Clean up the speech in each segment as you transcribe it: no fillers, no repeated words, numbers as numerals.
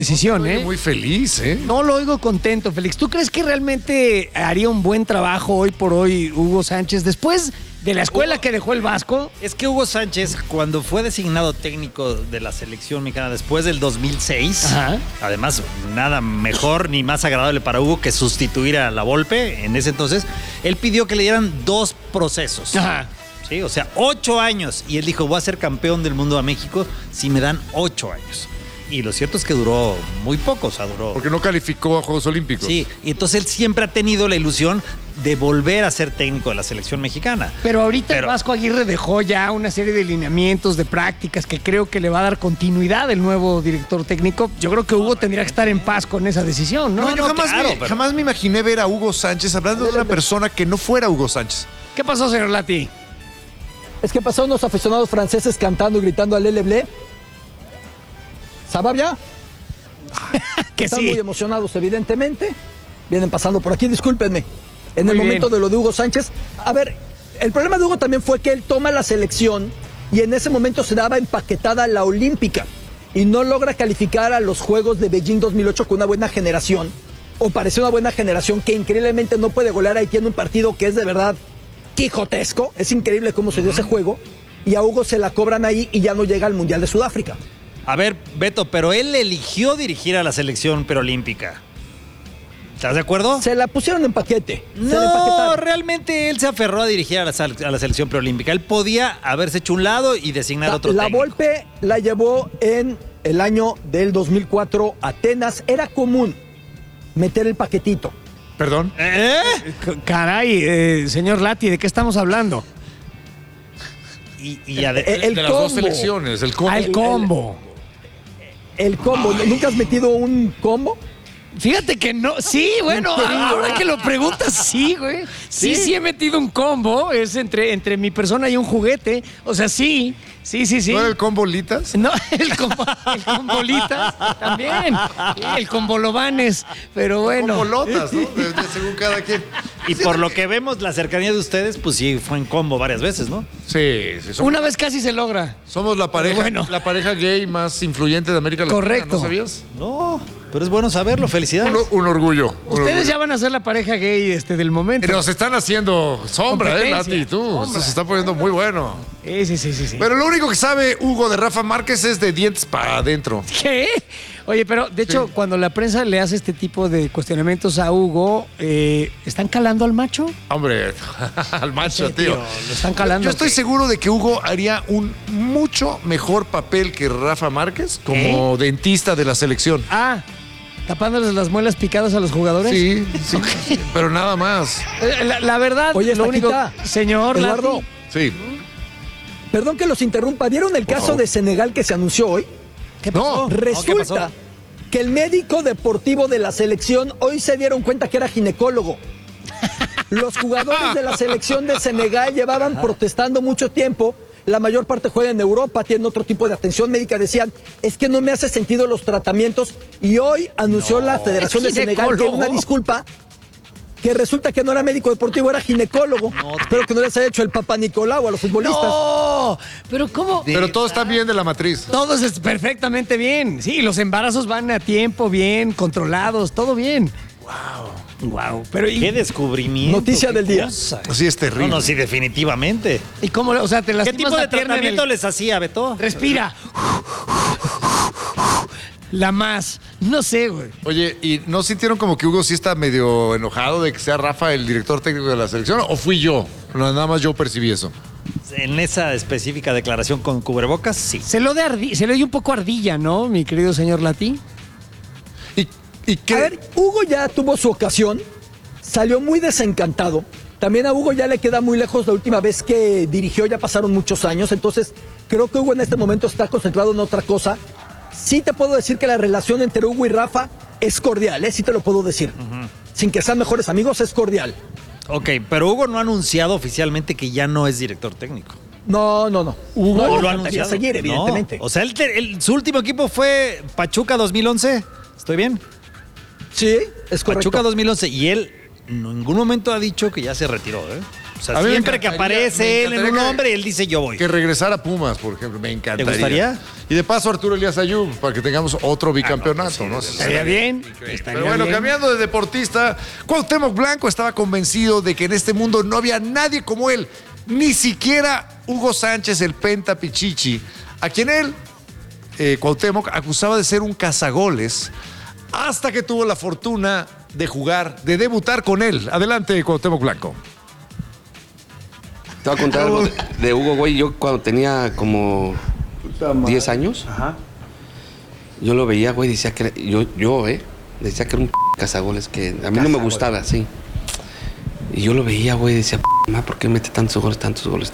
decisión, ¿eh? Muy feliz, ¿eh? No lo oigo contento, Félix. ¿Tú crees que realmente haría un buen trabajo hoy por hoy Hugo Sánchez después de la escuela que dejó el Vasco? Es que Hugo Sánchez, cuando fue designado técnico de la selección mexicana después del 2006, Ajá. además nada mejor ni más agradable para Hugo que sustituir a la Volpe en ese entonces, él pidió que le dieran 2 procesos. Ajá. Sí, o sea, 8 años. Y él dijo, voy a ser campeón del mundo a México si me dan 8 años. Y lo cierto es que duró muy poco, o sea, duró... Porque no calificó a Juegos Olímpicos. Sí, y entonces él siempre ha tenido la ilusión de volver a ser técnico de la selección mexicana. Pero ahorita el Vasco Aguirre dejó ya una serie de lineamientos, de prácticas que creo que le va a dar continuidad el nuevo director técnico. Yo creo que Hugo tendría que estar en paz con esa decisión, ¿no? No, yo jamás me imaginé ver a Hugo Sánchez hablando de una persona que no fuera Hugo Sánchez. ¿Qué pasó, señor Lati? Es que pasaron unos aficionados franceses cantando y gritando a Lele Blé. ¿Sababia? Que Están sí. muy emocionados, evidentemente. Vienen pasando por aquí, discúlpenme. En Muy el momento bien. de lo de Hugo Sánchez. A ver, el problema de Hugo también fue que él toma la selección y en ese momento se daba empaquetada la olímpica y no logra calificar a los Juegos de Beijing 2008 con una buena generación. O parece una buena generación que increíblemente no puede golear a Haití en un partido que es de verdad quijotesco. Es increíble cómo se dio ese juego. Y a Hugo se la cobran ahí y ya no llega al Mundial de Sudáfrica. A ver, Beto, pero él eligió dirigir a la selección preolímpica. ¿Estás de acuerdo? Se la pusieron en paquete. Se la No, empaquetaron. realmente él se aferró a dirigir a la selección preolímpica. Él podía haberse hecho un lado y designar otro La técnico. Volpe la llevó en el año del 2004 a Atenas. Era común meter el paquetito. ¿Perdón? Caray, señor Lati, ¿de qué estamos hablando? Y El de las dos combo. selecciones, el combo. Ah, el combo. El combo. ¿Nunca has metido un combo? Fíjate que no, sí, bueno, ahora que lo preguntas, sí, güey. Sí he metido un combo, es entre mi persona y un juguete. O sea, sí. ¿No era el combo Litas? No, el combolitas también. Sí, el combolobanes, pero bueno. Combolotas, ¿no? Según cada quien. Y por lo que vemos, la cercanía de ustedes, pues sí, fue en combo varias veces, ¿no? Sí. Una vez casi se logra. Somos la pareja, Bueno. la pareja gay más influyente de América Latina. Correcto. ¿No sabías? No, pero es bueno saberlo. Felicidades. Un orgullo. Ustedes ya van a ser la pareja gay del momento. Nos están haciendo sombra, Competencia. Lati, tú. Sombra. Esto se está poniendo muy bueno. Sí. Pero lo único que sabe Hugo de Rafa Márquez es de dientes para adentro. ¿Qué? Oye, pero de hecho, cuando la prensa le hace este tipo de cuestionamientos a Hugo, ¿están calando al macho? Hombre, al macho, Sí, tío. lo están calando. Yo estoy seguro de que Hugo haría un mucho mejor papel que Rafa Márquez como dentista de la selección. Ah, tapándoles las muelas picadas a los jugadores. Sí, pero nada más. La verdad, Oye, lo único, Estaquita, señor Eduardo, Lati, Sí. perdón que los interrumpa. ¿Vieron el caso de Senegal que se anunció hoy? ¿qué pasó? No. Resulta que el médico deportivo de la selección hoy se dieron cuenta que era ginecólogo. Los jugadores de la selección de Senegal llevaban protestando mucho tiempo. La mayor parte juega en Europa, tienen otro tipo de atención médica. Decían, es que no me hace sentido los tratamientos. Y hoy anunció la Federación de Senegal que ginecólogo. una disculpa, que resulta que no era médico deportivo, era ginecólogo. Espero que no les haya hecho el Papa Nicolau a los futbolistas. No, pero ¿cómo? Pero todo está bien de la matriz. Todo es perfectamente bien. Sí, los embarazos van a tiempo, bien, controlados, todo bien. Wow. Pero ¿Qué descubrimiento? Noticia qué del día. cosa. Así es terrible. No, sí, definitivamente. ¿Y cómo? O sea, te ¿Qué lastimas tipo de la pierna en el- tratamiento les hacía, Beto? Respira. La más. No sé, güey. Oye, ¿y no sintieron como que Hugo sí está medio enojado de que sea Rafa el director técnico de la selección? ¿O fui yo? No, nada más yo percibí eso. En esa específica declaración con cubrebocas, sí. Se lo dio un poco ardilla, ¿no, mi querido señor Lati? ¿Y qué? A ver, Hugo ya tuvo su ocasión, salió muy desencantado. También a Hugo ya le queda muy lejos la última vez que dirigió, ya pasaron muchos años. Entonces, creo que Hugo en este momento está concentrado en otra cosa. Sí te puedo decir que la relación entre Hugo y Rafa es cordial, sí te lo puedo decir. Sin que sean mejores amigos, es cordial. Ok, pero Hugo no ha anunciado oficialmente que ya no es director técnico. No. ¿O No, lo ha le faltaría anunciado? seguir, evidentemente. No. O sea, su último equipo fue Pachuca 2011. ¿Estoy bien? Sí, es correcto. Pachuca 2011. Y él en ningún momento ha dicho que ya se retiró, ¿eh? O sea, siempre que aparece él en un nombre, él dice yo voy. Que regresara a Pumas, por ejemplo, me encantaría. ¿Te gustaría? Y de paso Arturo Elías Ayub, para que tengamos otro bicampeonato, ¿no? Estaría bien. Pero bueno, cambiando de deportista, Cuauhtémoc Blanco estaba convencido de que en este mundo no había nadie como él, ni siquiera Hugo Sánchez, el Penta Pichichi, a quien él, Cuauhtémoc, acusaba de ser un cazagoles, hasta que tuvo la fortuna de debutar con él. Adelante, Cuauhtémoc Blanco. Te voy a contar algo de Hugo, güey. Yo cuando tenía como 10 años, yo lo veía, güey, decía que decía que era un cazagoles, que a mí no me gustaba, sí. Y yo lo veía, güey, decía, ¿por qué mete tantos goles?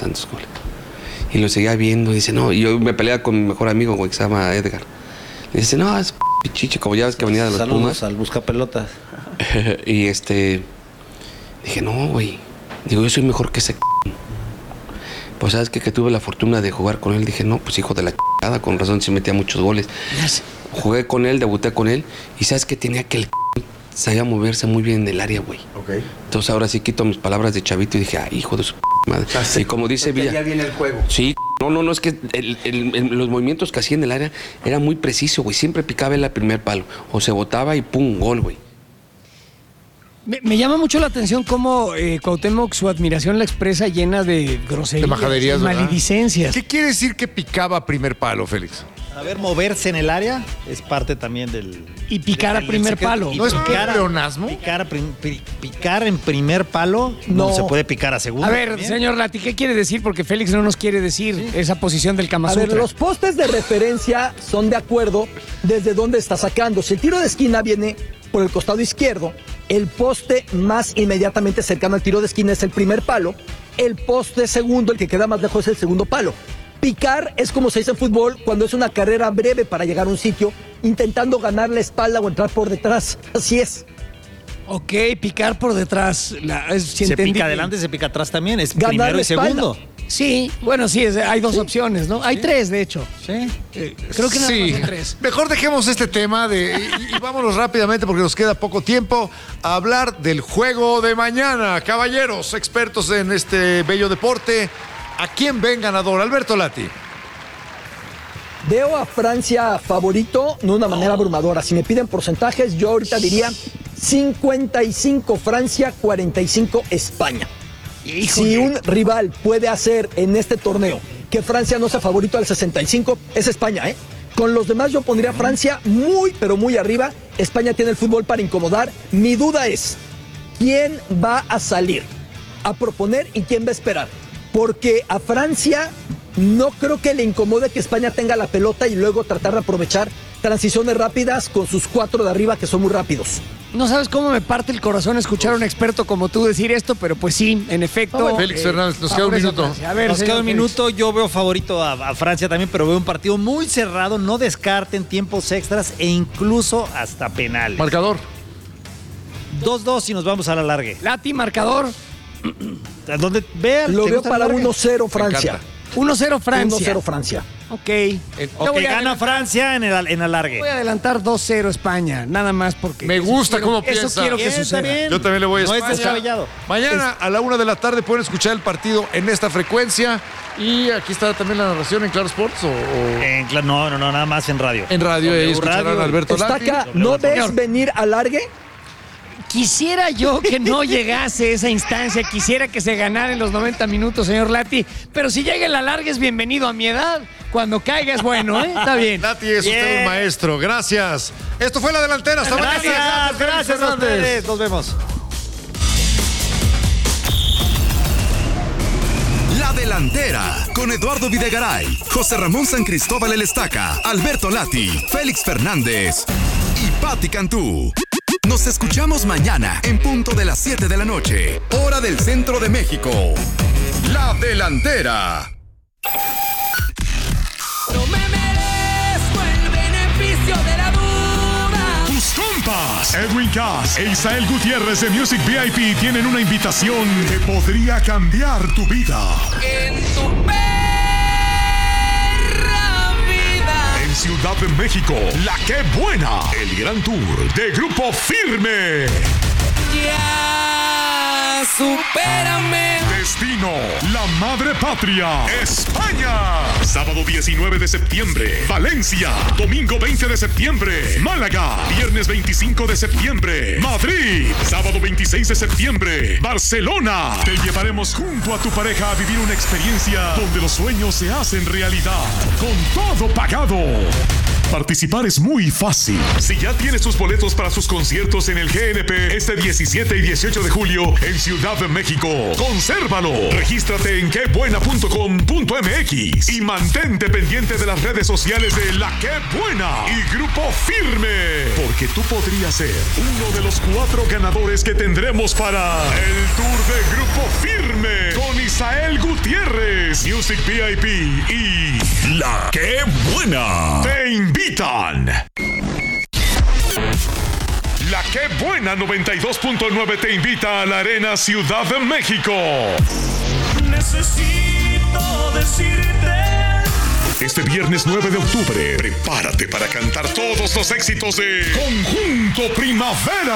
Y lo seguía viendo y dice, no, y yo me peleaba con mi mejor amigo, güey, que se llama Edgar. Y dice, no, es pichiche, como ya ves que venía de los Saludos Pumas. al buscapelotas. Y dije, no, güey, digo, yo soy mejor que ese. Pues sabes que tuve la fortuna de jugar con él, dije, no, pues hijo de la chingada, con razón se metía muchos goles. Jugué con él, debuté con él, y sabes que tenía que el sabía moverse muy bien en el área, güey. Okay. Entonces ahora sí quito mis palabras de chavito y dije, hijo de su madre. O sea, y como dice Villa. Ya viene el juego. Sí, no, es que los movimientos que hacía en el área era muy preciso, güey. Siempre picaba en el primer palo. O se botaba y pum, gol, güey. Me llama mucho la atención cómo Cuauhtémoc su admiración la expresa llena de groserías, De majaderías, ¿verdad? maledicencias. ¿Qué quiere decir que picaba primer palo, Félix? Saber moverse en el área es parte también del... Y picar a primer palo. ¿No es pleonasmo? Picar en primer palo no se puede picar a segundo. A ver, también. señor Lati, ¿qué quiere decir? Porque Félix no nos quiere decir esa posición del Kama A ver, Sutra. los postes de referencia son de acuerdo desde dónde está sacando. Si el tiro de esquina viene por el costado izquierdo, el poste más inmediatamente cercano al tiro de esquina es el primer palo, el poste segundo, el que queda más lejos, es el segundo palo. Picar es como se dice en fútbol cuando es una carrera breve para llegar a un sitio, intentando ganar la espalda o entrar por detrás. Así es. Ok, picar por detrás. Se pica adelante, se pica atrás también. Es Ganar primero la y segundo. espalda. Sí, bueno, sí, hay dos opciones, ¿no? Hay tres, de hecho. Sí. Creo que nada más hay tres. Mejor dejemos este tema y vámonos rápidamente porque nos queda poco tiempo a hablar del juego de mañana. Caballeros, expertos en este bello deporte, ¿a quién ven ganador? Alberto Lati. Veo a Francia favorito de una manera abrumadora. Si me piden porcentajes, yo ahorita diría 55 Francia, 45 España. Híjole. Si un rival puede hacer en este torneo que Francia no sea favorito al 65, es España, ¿eh? Con los demás yo pondría a Francia muy, pero muy arriba. España tiene el fútbol para incomodar. Mi duda es, ¿quién va a salir a proponer y quién va a esperar? Porque a Francia no creo que le incomode que España tenga la pelota y luego tratar de aprovechar transiciones rápidas con sus cuatro de arriba que son muy rápidos. No sabes cómo me parte el corazón escuchar a un experto como tú decir esto, pero pues sí, en efecto. Félix Fernández, nos queda un favorece a minuto. Francia. A ver, Nos queda señor un Félix. minuto. Yo veo favorito a Francia también, pero veo un partido muy cerrado. No descarten tiempos extras e incluso hasta penales. Marcador. 2-2 y nos vamos a la largue. Lati, marcador. ¿Dónde? Vean. Lo ¿te veo gusta para la larga? 1-0 Francia. encanta. 1-0 Francia. 1-0 Francia. Ok. Ok, gana Francia en el alargue. Voy a adelantar 2-0 España, nada más porque... Me gusta cómo Eso piensa. quiero que Bien, suceda. está bien. Yo también le voy a No es España. descabellado. Mañana a la 1 de la tarde pueden escuchar el partido en esta frecuencia. Y aquí está también la narración en Claro Sports o No, nada más en radio. en radio. Ahí W escucharán Radio. a Alberto Está Lati. acá, ¿no ves venir alargue? Quisiera yo que no llegase esa instancia, quisiera que se ganara en los 90 minutos, señor Lati, pero si llega el alargue es bienvenido a mi edad, cuando caiga es bueno, ¿eh? Está bien. Lati es usted un maestro. Gracias. Esto fue La Delantera. Hasta mañana. Gracias a ustedes. Nos vemos. La Delantera, con Eduardo Videgaray, José Ramón San Cristóbal El Estaca, Alberto Lati, Félix Fernández y Pati Cantú. Nos escuchamos mañana en punto de las 7 de la noche, hora del centro de México. La Delantera. No me merezco el beneficio de la duda. Tus compas, Edwin Cass e Isael Gutiérrez de Music VIP tienen una invitación que podría cambiar tu vida. En tu perra vida. En Ciudad de México, La Qué Buena, el gran tour de Grupo Firme. Ya vida, supérame. Destino, la madre patria, España. Sábado 19 de septiembre, Valencia. Domingo 20 de septiembre, Málaga. Viernes 25 de septiembre, Madrid. Sábado 26 de septiembre, Barcelona. Te llevaremos junto a tu pareja a vivir una experiencia donde los sueños se hacen realidad. Con todo pagado. Participar es muy fácil. Si ya tienes tus boletos para sus conciertos en el GNP este 17 y 18 de julio en Ciudad de México, consérvalo. Regístrate en quebuena.com.mx y mantente pendiente de las redes sociales de La Qué Buena y Grupo Firme, porque tú podrías ser uno de los 4 ganadores que tendremos para el Tour de Grupo Firme con Isael Gutiérrez, Music VIP y La Qué Buena. Te invitan. La Qué Buena 92.9 te invita a la Arena Ciudad de México. Necesito decirte. Este viernes 9 de octubre, prepárate para cantar todos los éxitos de Conjunto Primavera.